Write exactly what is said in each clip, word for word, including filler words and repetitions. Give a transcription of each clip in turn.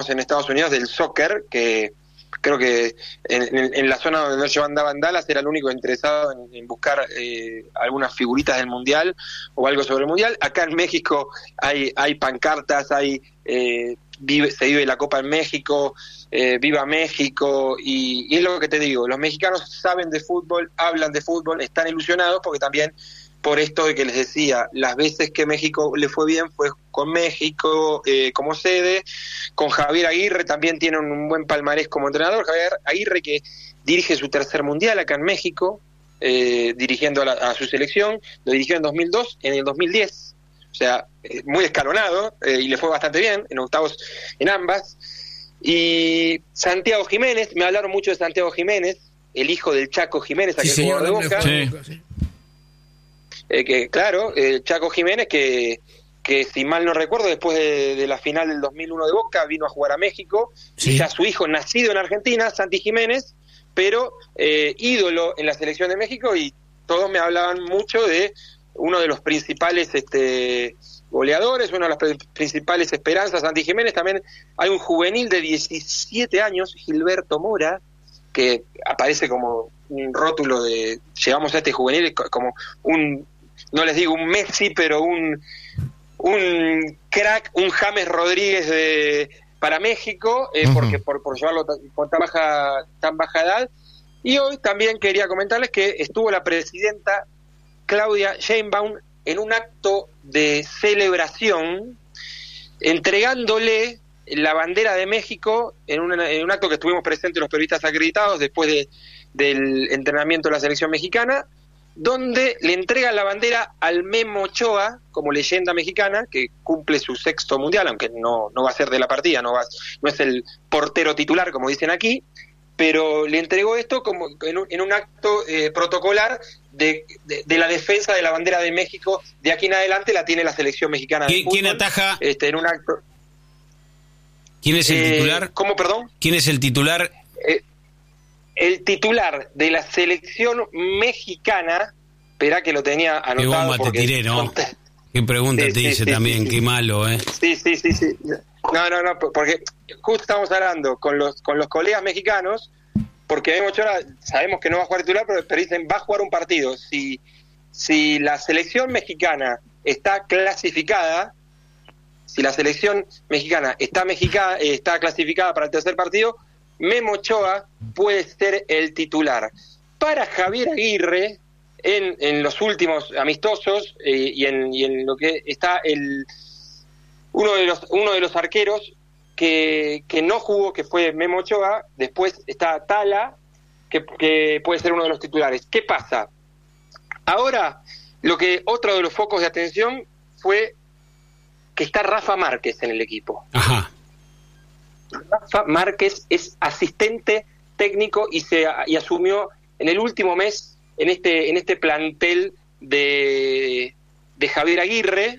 en Estados Unidos del soccer, que creo que en, en, en la zona donde no yo andaba en Dallas era el único interesado en, en buscar eh, algunas figuritas del Mundial o algo sobre el Mundial. Acá en México hay, hay pancartas, hay eh, vive, se vive la Copa en México, eh, viva México, y, y es lo que te digo, los mexicanos saben de fútbol, hablan de fútbol, están ilusionados porque también por esto de que les decía, las veces que México le fue bien fue con México eh, como sede, con Javier Aguirre también tiene un buen palmarés como entrenador, Javier Aguirre que dirige su tercer mundial acá en México, eh, dirigiendo a, la, a su selección, lo dirigió en dos mil dos, en el dos mil diez, o sea, eh, muy escalonado, eh, y le fue bastante bien, en octavos en ambas. Y Santiago Jiménez, me hablaron mucho de Santiago Jiménez, el hijo del Chaco Jiménez, aquel sí, jugador señor, de Boca. sí. Sí. Eh, que claro, eh, Chaco Jiménez que, que si mal no recuerdo después de, de la final del dos mil uno de Boca vino a jugar a México, sí. Y ya su hijo nacido en Argentina, Santi Jiménez, pero eh, ídolo en la selección de México, y todos me hablaban mucho de uno de los principales este goleadores, una de las pre- principales esperanzas, Santi Jiménez. También hay un juvenil de diecisiete años, Gilberto Mora, que aparece como un rótulo de llevamos a este juvenil como un, no les digo un Messi, pero un un crack, un James Rodríguez de, para México, eh, uh-huh. porque por, por llevarlo tan, por tan baja, tan baja edad. Y hoy también quería comentarles que estuvo la presidenta Claudia Sheinbaum en un acto de celebración, entregándole la bandera de México en un, en un acto que estuvimos presentes los periodistas acreditados después de, del entrenamiento de la selección mexicana, donde le entregan la bandera al Memo Ochoa como leyenda mexicana, que cumple su sexto mundial, aunque no, no va a ser de la partida, no, va, no es el portero titular como dicen aquí, pero le entregó esto como en un, en un acto eh, protocolar de, de, de la defensa de la bandera de México. De aquí en adelante la tiene la selección mexicana de fútbol. ¿Quién ataja? Este, en un acto. ¿Quién es el eh, titular? ¿Cómo, perdón? ¿Quién es el titular? Eh, el titular de la selección mexicana, espera que lo tenía anotado. Qué bomba porque te tiré, ¿no? Conté. Qué pregunta sí, te sí, hice sí, también, sí, qué sí. malo, ¿eh? Sí, sí, sí, sí. No, no, no, porque justo estamos hablando con los con los colegas mexicanos, porque Memo Ochoa sabemos que no va a jugar titular, pero, pero dicen va a jugar un partido. Si, si la selección mexicana está clasificada, si la selección mexicana está mexica, eh, está clasificada para el tercer partido, Memo Ochoa puede ser el titular. Para Javier Aguirre, en, en los últimos amistosos eh, y, en, y en lo que está el uno de los uno de los arqueros que, que no jugó, que fue Memo Ochoa. Después está Tala, que, que puede ser uno de los titulares. ¿Qué pasa? Ahora, lo que otro de los focos de atención fue que está Rafa Márquez en el equipo. Ajá. Rafa Márquez es asistente técnico y se y asumió en el último mes en este en este plantel de de Javier Aguirre,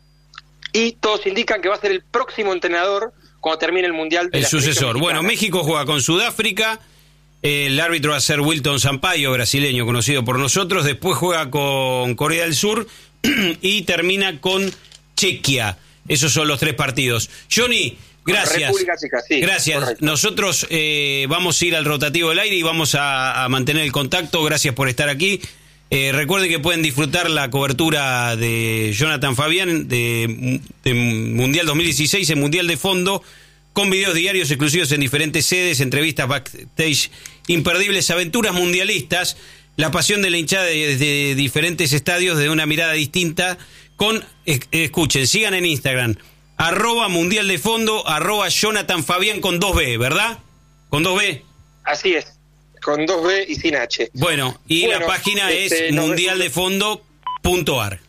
y todos indican que va a ser el próximo entrenador cuando termine el Mundial de el la sucesor. Bueno, México juega con Sudáfrica, el árbitro va a ser Wilton Sampaio, brasileño conocido por nosotros, después juega con Corea del Sur y termina con Chequia. Esos son los tres partidos. Johnny, gracias. República Checa, sí. Gracias. Correcto. Nosotros eh, vamos a ir al rotativo del aire y vamos a, a mantener el contacto. Gracias por estar aquí. Eh, recuerden que pueden disfrutar la cobertura de Jonathan Fabián de, de Mundial dos mil dieciséis, en Mundial de Fondo, con videos diarios exclusivos en diferentes sedes, entrevistas backstage imperdibles, aventuras mundialistas, la pasión de la hinchada de, de diferentes estadios de una mirada distinta. Con, eh, escuchen, sigan en Instagram, arroba Mundial de Fondo, arroba Jonathan Fabián con dos B, ¿verdad? Con dos B. Así es, con dos B y sin H. Bueno, y bueno, la página este, es mundial de fondo punto ar.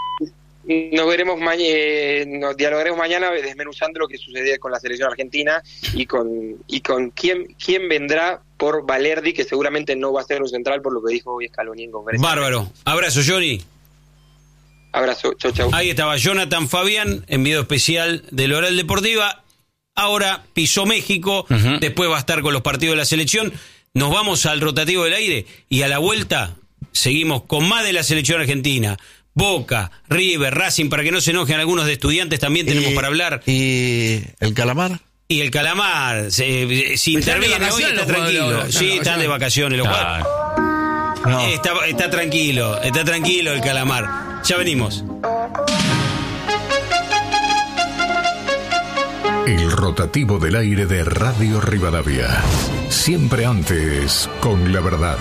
Nos veremos mañana, eh, nos dialogaremos mañana desmenuzando lo que sucedió con la selección argentina y con y con quién quién vendrá por Valerdi, que seguramente no va a ser un central por lo que dijo hoy Scaloni en conferencia. Bárbaro. Abrazo, Johnny. Abrazo, chau, chau. Ahí estaba Jonathan Fabián en video especial de L'Oreal Deportiva. Ahora pisó México, uh-huh. Después va a estar con los partidos de la selección. Nos vamos al rotativo del aire y a la vuelta seguimos con más de la selección argentina. Boca, River, Racing, para que no se enojen algunos de Estudiantes, también tenemos y, para hablar. ¿Y el calamar? Y el Calamar, se, si interviene hoy, está tranquilo. Los, sí, están de vacaciones los jugadores. No. Está, está tranquilo, está tranquilo el Calamar. Ya venimos. El rotativo del aire de Radio Rivadavia. Siempre antes, con la verdad.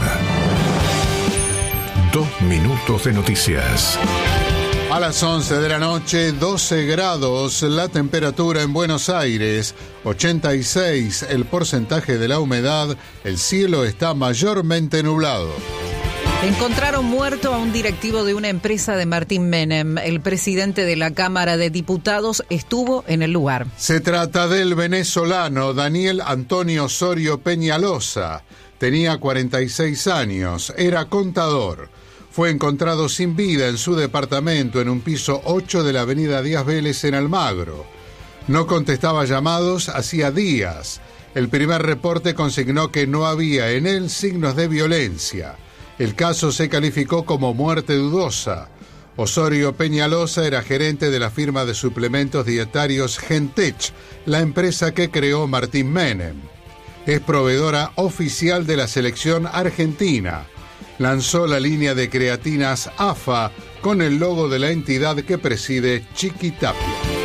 Dos minutos de noticias. A las once de la noche, doce grados la temperatura en Buenos Aires, ochenta y seis el porcentaje de la humedad, el cielo está mayormente nublado. Encontraron muerto a un directivo de una empresa de Martín Menem. El presidente de la Cámara de Diputados estuvo en el lugar. Se trata del venezolano Daniel Antonio Osorio Peñalosa. Tenía cuarenta y seis años, era contador. Fue encontrado sin vida en su departamento en un piso ocho de la avenida Díaz Vélez en Almagro. No contestaba llamados hacía días. El primer reporte consignó que no había en él signos de violencia. El caso se calificó como muerte dudosa. Osorio Peñalosa era gerente de la firma de suplementos dietarios Gentech, la empresa que creó Martín Menem. Es proveedora oficial de la selección argentina. Lanzó la línea de creatinas A F A con el logo de la entidad que preside Chiqui Tapia.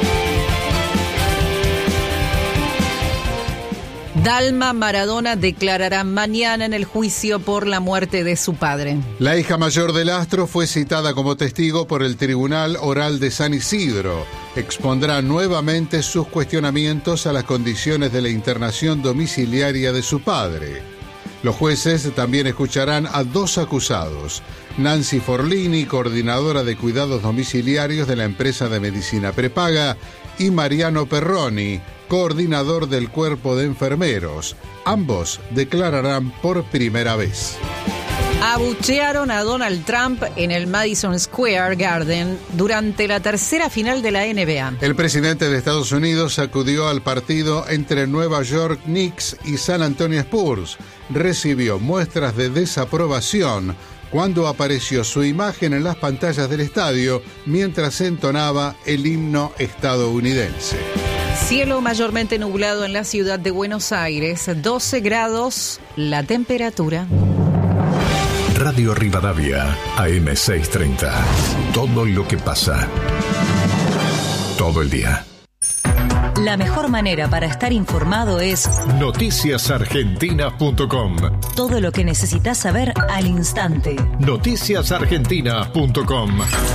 Dalma Maradona declarará mañana en el juicio por la muerte de su padre. La hija mayor del astro fue citada como testigo por el Tribunal Oral de San Isidro. Expondrá nuevamente sus cuestionamientos a las condiciones de la internación domiciliaria de su padre. Los jueces también escucharán a dos acusados, Nancy Forlini, coordinadora de cuidados domiciliarios de la empresa de medicina prepaga, y Mariano Perroni, coordinador del cuerpo de enfermeros. Ambos declararán por primera vez. Abuchearon a Donald Trump en el Madison Square Garden durante la tercera final de la N B A. El presidente de Estados Unidos acudió al partido entre Nueva York Knicks y San Antonio Spurs. Recibió muestras de desaprobación cuando apareció su imagen en las pantallas del estadio mientras entonaba el himno estadounidense. Cielo mayormente nublado en la ciudad de Buenos Aires, doce grados la temperatura. Radio Rivadavia, A M seiscientos treinta. Todo lo que pasa. Todo el día. La mejor manera para estar informado es noticias argentinas punto com. Todo lo que necesitas saber al instante. noticias argentinas punto com.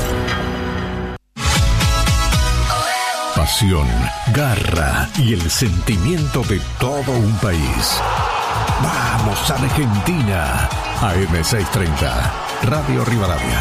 Pasión, garra y el sentimiento de todo un país. ¡Vamos, Argentina! A M seiscientos treinta, Radio Rivadavia.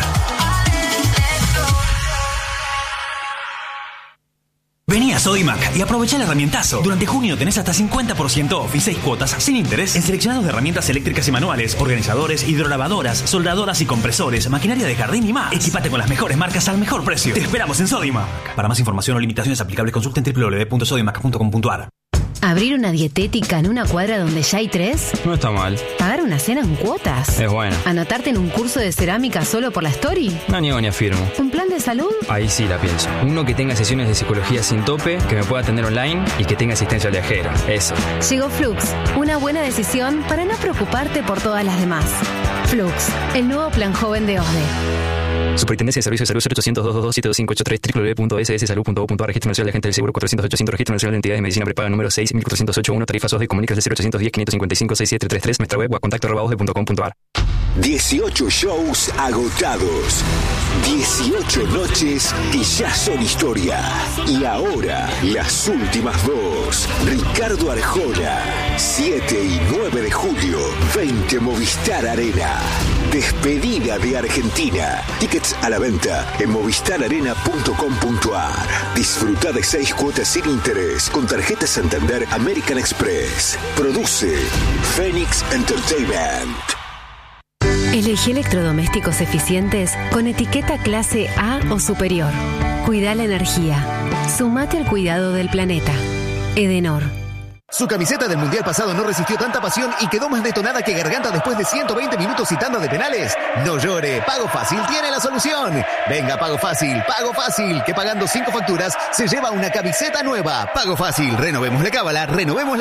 Vení a Sodimac y aprovecha el herramientazo. Durante junio tenés hasta cincuenta por ciento off y seis cuotas sin interés en seleccionados de herramientas eléctricas y manuales, organizadores, hidrolavadoras, soldadoras y compresores, maquinaria de jardín y más. Equipate con las mejores marcas al mejor precio. Te esperamos en Sodimac. Para más información o limitaciones aplicables, consulta en doble u doble u doble u punto sodimac punto com punto a r. ¿Abrir una dietética en una cuadra donde ya hay tres? No está mal. ¿Pagar una cena en cuotas? Es bueno. ¿Anotarte en un curso de cerámica solo por la story? No niego ni afirmo. ¿Un plan de salud? Ahí sí la pienso. Uno que tenga sesiones de psicología sin tope, que me pueda atender online y que tenga asistencia al viajero. Eso. Llegó Flux, una buena decisión para no preocuparte por todas las demás. Flux, el nuevo plan joven de O S D E. Superintendencia de Servicios de Salud cero ochocientos, doscientos veintidós, siete dos cinco ocho tres, doble u doble u doble u punto s s salud punto gov punto a r. Registro Nacional de Agentes del Seguro cuatrocientos ochocientos, Registro Nacional de Entidades de Medicina Prepaga número seis mil cuatrocientos ochenta y uno, tarifas O S D E, comunicas de cero ochocientos diez, quinientos cincuenta y cinco, sesenta y siete treinta y tres, nuestra web o a contacto arroba osde punto com punto a r. dieciocho shows agotados, dieciocho noches que ya son historia. Y ahora, las últimas dos. Ricardo Arjona, siete y nueve de julio, veinte Movistar Arena. Despedida de Argentina. Tickets a la venta en movistar arena punto com punto a r. Disfruta de seis cuotas sin interés con tarjeta Santander American Express. Produce Phoenix Entertainment. Elegí electrodomésticos eficientes con etiqueta clase A o superior. Cuida la energía. Sumate al cuidado del planeta. Edenor. Su camiseta del Mundial pasado no resistió tanta pasión y quedó más detonada que garganta después de ciento veinte minutos y tanda de penales. No llore, Pago Fácil tiene la solución. Venga, Pago Fácil, Pago Fácil, que pagando cinco facturas se lleva una camiseta nueva. Pago Fácil, renovemos la cábala, renovemos la